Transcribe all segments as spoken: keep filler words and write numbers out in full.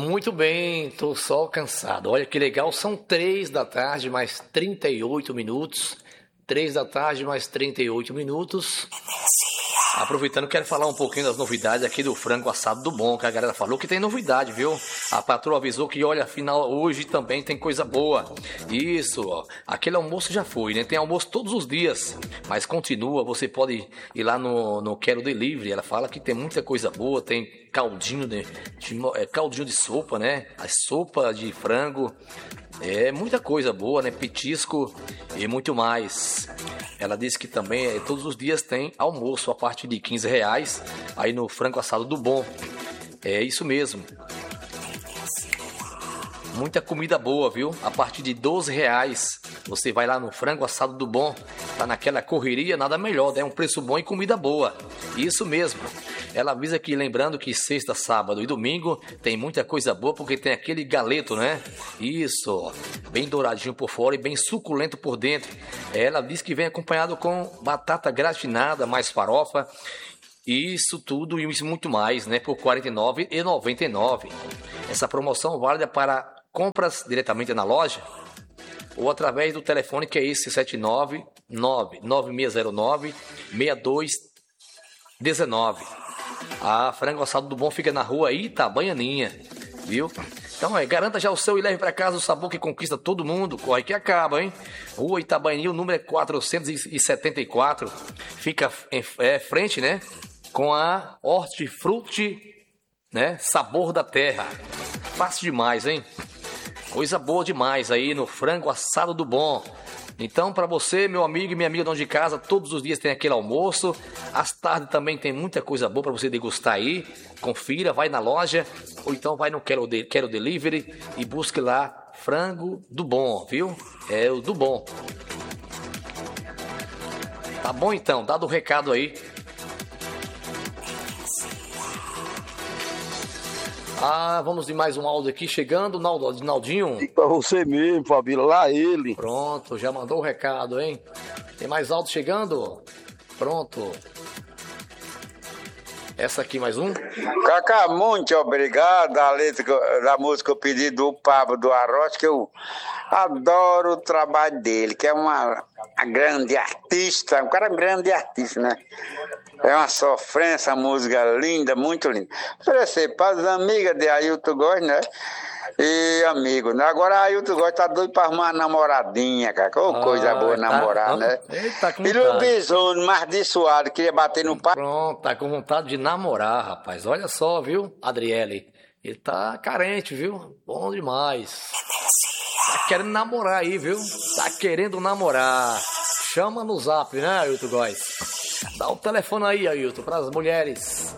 Muito bem, tô só cansado. Olha que legal, são três da tarde, mais trinta e oito minutos. Três da tarde, mais trinta e oito minutos. Aproveitando, quero falar um pouquinho das novidades aqui do frango assado do bom, que a galera falou que tem novidade, viu? A patroa avisou que, olha, afinal, hoje também tem coisa boa. Isso, ó, aquele almoço já foi, né? Tem almoço todos os dias, mas continua, você pode ir lá no, no Quero Delivery, ela fala que tem muita coisa boa, tem caldinho de, de, é, caldinho de sopa, né? A sopa de frango, é muita coisa boa, né? Petisco e muito mais. Ela disse que também é, todos os dias tem almoço a partir de quinze reais aí no frango assado do bom. É isso mesmo. Muita comida boa, viu? A partir de doze reais você vai lá no frango assado do bom. Tá naquela correria, nada melhor, né? Um preço bom e comida boa. Isso mesmo. Ela avisa aqui, lembrando que sexta, sábado e domingo tem muita coisa boa, porque tem aquele galeto, né? Isso, bem douradinho por fora e bem suculento por dentro. Ela diz que vem acompanhado com batata gratinada, mais farofa. Isso tudo e isso muito mais, né? Por quarenta e nove reais e noventa e nove centavos. Essa promoção válida para compras diretamente na loja ou através do telefone que é esse sete nove nove nove seis zero nove seis dois um nove. A frango assado do bom fica na rua Itabaianinha, viu? Então é, garanta já o seu e leve para casa o sabor que conquista todo mundo. Corre que acaba, hein? Rua Itabaianinha, o número é quatrocentos e setenta e quatro. Fica em é, frente, né? Com a Hortifruti, né? Sabor da terra. Fácil demais, hein? Coisa boa demais aí no frango assado do bom. Então, para você, meu amigo e minha amiga dono de casa, todos os dias tem aquele almoço. Às tardes também tem muita coisa boa para você degustar aí. Confira, vai na loja ou então vai no Quero, de, Quero Delivery e busque lá frango do bom, viu? É o do bom. Tá bom então, dado o recado aí. Ah, vamos de mais um áudio aqui chegando, Naldinho. E pra você mesmo, Fabíola, lá ele. Pronto, já mandou o recado, hein? Tem mais áudio chegando? Pronto. Essa aqui mais um? Cacá, muito obrigado a letra da música que eu pedi do Pablo do Arroz, que eu adoro o trabalho dele, que é uma, uma grande artista, um cara grande artista, né? É uma sofrência, uma música linda, muito linda. Oferecer para as amigas de Ailton Góes, né? E amigo, né? Agora a Ailton Góes tá doido para arrumar uma namoradinha, cara. Oh, coisa ah, boa tá, namorar, tá, né? Eita, com e o Bisono, mais de suado, queria bater no pai. Pronto, tá com vontade de namorar, rapaz. Olha só, viu, Adriele? Ele tá carente, viu? Bom demais. Tá querendo namorar aí, viu? Tá querendo namorar. Chama no zap, né, Ailton Góes? Dá o telefone aí, Ailton, para as mulheres.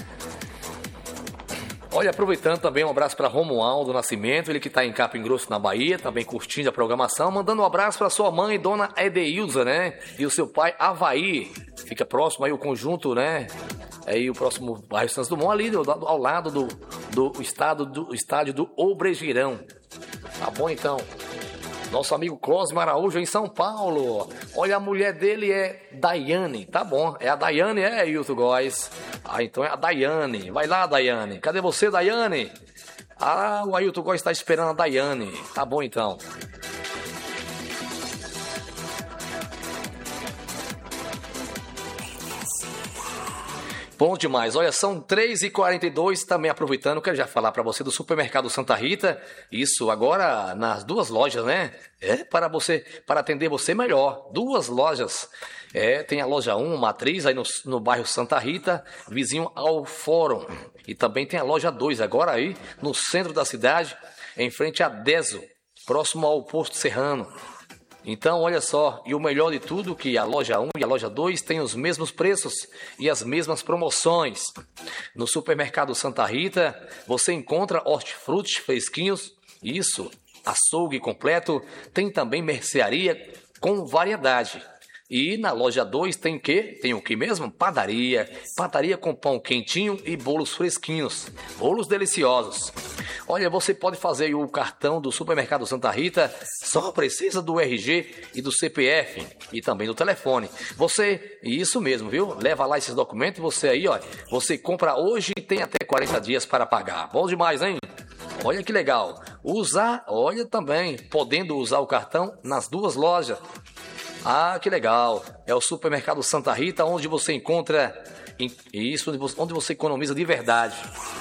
Olha, aproveitando também um abraço para Romualdo Nascimento, ele que está em Capim Grosso, na Bahia, também curtindo a programação, mandando um abraço para sua mãe, Dona Edeilza, né? E o seu pai, Havaí. Fica próximo aí o conjunto, né? Aí o próximo bairro Santos Dumont, ali do, ao lado do, do, estado, do estádio do Obregiirão. Tá bom, então? Nosso amigo Cosme Araújo em São Paulo. Olha, a mulher dele é Daiane. Tá bom, é a Daiane, é, Ailton Góes. Ah, então é a Daiane. Vai lá, Daiane. Cadê você, Daiane? Ah, o Ailton Góes está esperando a Daiane. Tá bom, então. Bom demais, olha, são três e quarenta e dois, também aproveitando, quero já falar para você do Supermercado Santa Rita, isso agora nas duas lojas, né? É para você, para atender você melhor, duas lojas, é, tem a loja um, Matriz, aí no, no bairro Santa Rita, vizinho ao Fórum, e também tem a loja dois, agora aí no centro da cidade, em frente a Deso, próximo ao Posto Serrano. Então, olha só, e o melhor de tudo que a loja um e a loja dois têm os mesmos preços e as mesmas promoções. No Supermercado Santa Rita, você encontra hortifrutis fresquinhos, isso, açougue completo, tem também mercearia com variedade. E na loja dois tem o quê? Tem o que mesmo? Padaria. Padaria com pão quentinho e bolos fresquinhos. Bolos deliciosos. Olha, você pode fazer o cartão do Supermercado Santa Rita, só precisa do R G e do C P F e também do telefone. Você, isso mesmo, viu? Leva lá esses documentos e você aí, ó, você compra hoje e tem até quarenta dias para pagar. Bom demais, hein? Olha que legal. Usar, olha também, podendo usar o cartão nas duas lojas. Ah, que legal. É o Supermercado Santa Rita, onde você encontra isso, onde você economiza de verdade.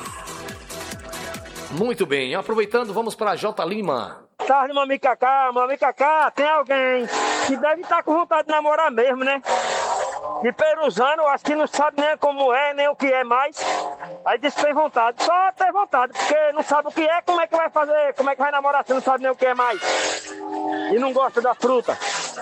Muito bem, aproveitando, vamos para J. Lima. Tarde, Mami Cacá. Mami Cacá, tem alguém que deve estar com vontade de namorar mesmo, né? De peruzano, acho que não sabe nem como é, nem o que é mais. Aí diz que tem vontade. Só tem vontade, porque não sabe o que é, como é que vai fazer, como é que vai namorar se não sabe nem o que é mais. E não gosta da fruta.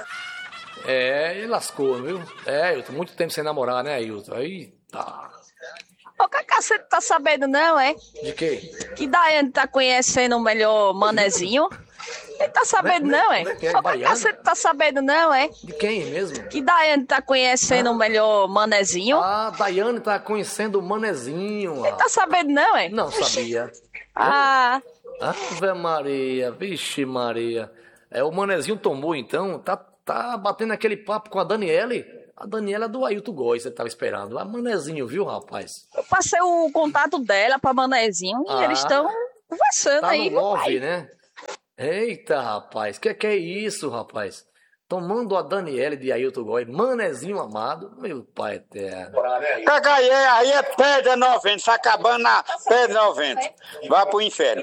É, ele lascou, viu? É, eu tô muito tempo sem namorar, né, Ailton? Aí tá. Ô, Cacá, você tá sabendo não, é? De quê? Que Daiane tá conhecendo o melhor manezinho? Ele tá sabendo não, é? é Ô, Cacá, você tá sabendo não, é? De quem mesmo? Que Daiane tá conhecendo o melhor manezinho? Ah, Daiane tá conhecendo o manezinho. Ele tá sabendo não, é? Não sabia. Ah... Ave Maria, vixe Maria. É, o manezinho tomou então, tá, tá batendo aquele papo com a Daniele. A Daniela é do Ailton Góes, você tava esperando. A manezinho, viu, rapaz? Eu passei o contato dela pra manezinho e Ah, eles estão conversando tá aí, no meu love, pai. né? Eita, rapaz, que que é isso, rapaz? Tomando a Daniele de Ailton Góes, manezinho amado, meu pai eterno. Cacá, aí é, aí é pedra noventa, tá acabando na pedra noventa. Vai pro inferno.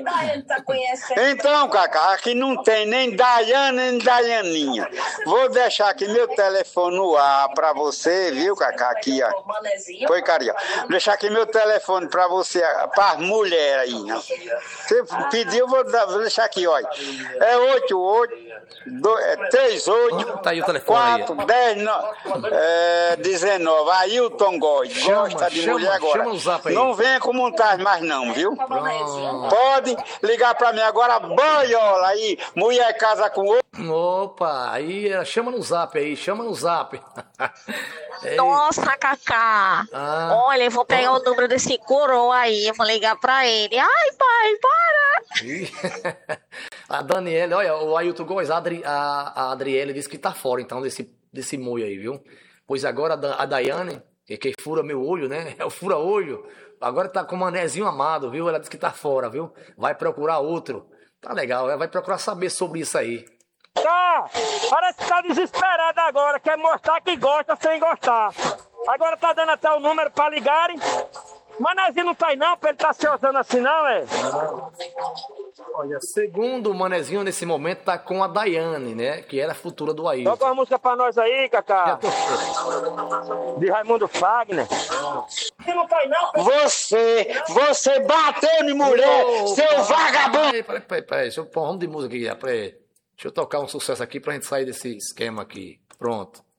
Então, Cacá, aqui não tem nem Daiane nem Daianinha. Vou deixar aqui meu telefone no ar pra você, viu, Cacá? Aqui, ó. Foi, carinha. Vou deixar aqui meu telefone pra você, pra mulher aí, né? Você pediu, vou, dar, vou deixar aqui, olha. É oito oito, três oito. Tá aí o telefone aí. quatro, dez, é, dezenove. Ailton Góes. Chama, Gosta de chama, mulher agora. chama o zap aí. Não venha com montagem mais não, viu? Pronto. Pode ligar pra mim agora, boiola aí. Mulher casa com outro. Opa, aí chama no zap aí, chama no zap. Ei, Nossa, Cacá. Ah. Olha, eu vou pegar o número desse coroa aí, eu vou ligar pra ele. Ai, pai, para! Ih, a Daniele, olha, o Ailton Góes, a, Adri, a, a Adriele disse que tá fora então desse, desse moio aí, viu? Pois agora a, Da- a Daiane, que, que fura meu olho, né? É o fura-olho. Agora tá com o manezinho amado, viu? Ela disse que tá fora, viu? Vai procurar outro. Tá legal, ela vai procurar saber sobre isso aí. Tá, parece que tá desesperado agora, quer mostrar que gosta sem gostar. Agora tá dando até o número pra ligarem. Manezinho não tá aí não, pra ele tá se usando assim não, é? Olha, segundo o manezinho nesse momento tá com a Daiane, né? Que era a futura do Ailton. Toca uma música pra nós aí, Já Cacá. tô- De Raimundo Fagner. Não tá aí não, Você, você bateu em mulher, Ô, seu peraí, vagabundo. Peraí, peraí, peraí, peraí. Deixa eu pôr um de música aqui, já, peraí. Deixa eu tocar um sucesso aqui pra gente sair desse esquema aqui. Pronto.